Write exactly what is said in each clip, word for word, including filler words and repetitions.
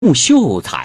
木秀才。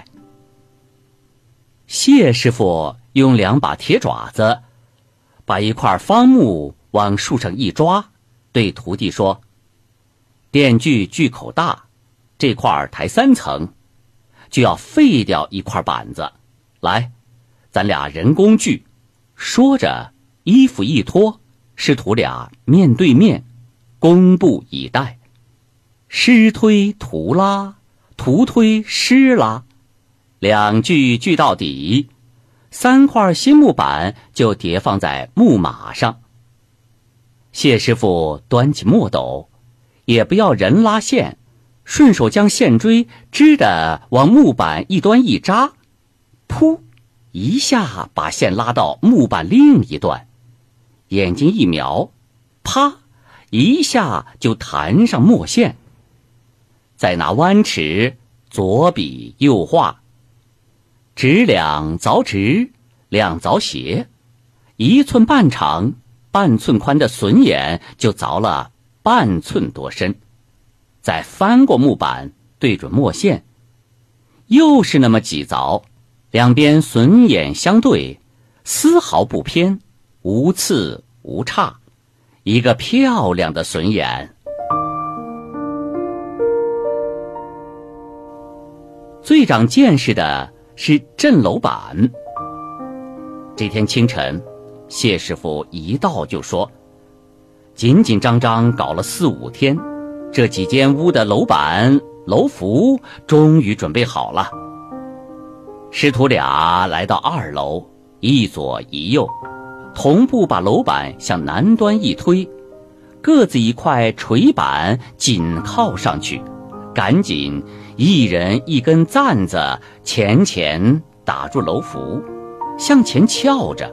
谢师傅用两把铁爪子把一块方木往树上一抓，对徒弟说：电锯锯口大，这块抬三层，就要废掉一块板子，来，咱俩人工锯。说着衣服一脱，师徒俩面对面，弓步以待。师推徒拉，徒推师拉，两锯锯到底，三块新木板就叠放在木马上。谢师傅端起墨斗，也不要人拉线，顺手将线锥支的往木板一端一扎，噗一下把线拉到木板另一端，眼睛一瞄，啪一下就弹上墨线。再拿弯尺左比右画，直两凿直，两凿斜，一寸半长，半寸宽的笋眼就凿了半寸多深。再翻过木板，对准墨线，又是那么几凿，两边笋眼相对，丝毫不偏，无次无差，一个漂亮的笋眼。最长见识的是镇楼板。这天清晨，谢师傅一到就说，紧紧张张搞了四五天，这几间屋的楼板楼幅终于准备好了。师徒俩来到二楼，一左一右，同步把楼板向南端一推，各自一块锤板紧靠上去，赶紧一人一根簪子浅浅打入楼幅，向前翘着。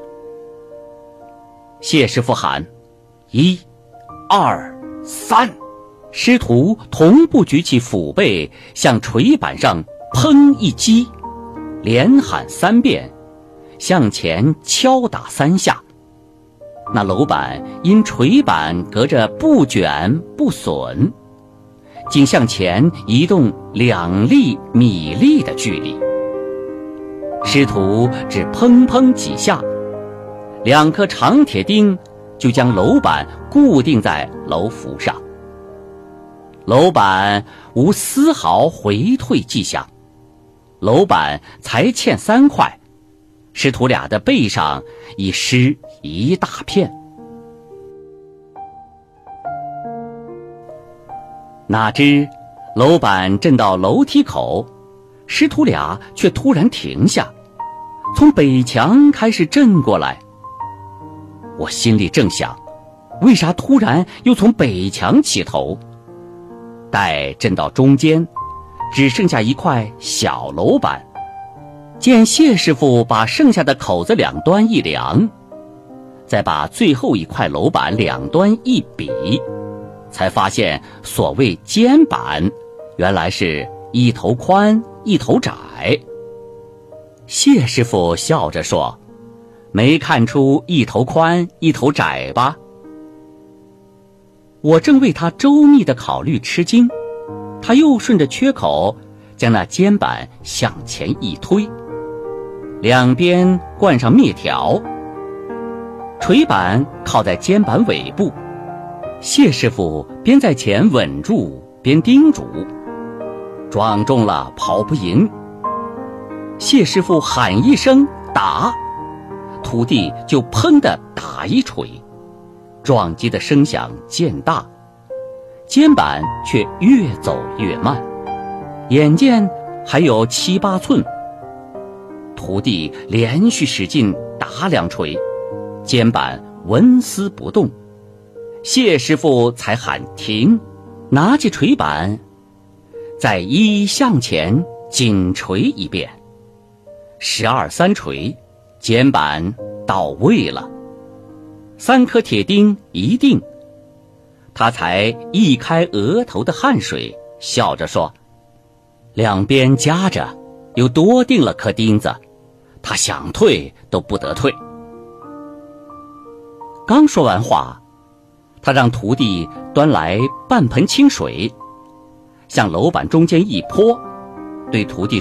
谢师傅喊一二三，师徒同步举起斧背向锤板上砰一击，连喊三遍，向前敲打三下。那楼板因锤板隔着不卷不损，仅向前移动两粒米粒的距离。师徒只砰砰几下，两颗长铁钉就将楼板固定在楼幅上，楼板无丝毫回退迹象。楼板才嵌三块，师徒俩的背上已湿一大片。哪知楼板震到楼梯口，师徒俩却突然停下，从北墙开始震过来。我心里正想，为啥突然又从北墙起头？待震到中间，只剩下一块小楼板，见谢师傅把剩下的口子两端一量，再把最后一块楼板两端一比，才发现所谓尖板原来是一头宽一头窄。谢师傅笑着说，没看出一头宽一头窄吧？我正为他周密的考虑吃惊，他又顺着缺口将那尖板向前一推，两边灌上篾条，锤板靠在尖板尾部，谢师傅边在前稳住边叮嘱，撞中了跑不赢。谢师傅喊一声打，徒弟就砰地打一锤，撞击的声响渐大，尖板却越走越慢，眼见还有七八寸。徒弟连续使劲打两锤，尖板纹丝不动，谢师傅才喊停，拿起锤板再一向前紧锤一遍，十二三锤，尖板到位了，三颗铁钉一定，他才一开额头的汗水，笑着说，两边夹着又多钉了颗钉子，他想退都不得退。刚说完话，他让徒弟端来半盆清水，向楼板中间一泼， 对徒弟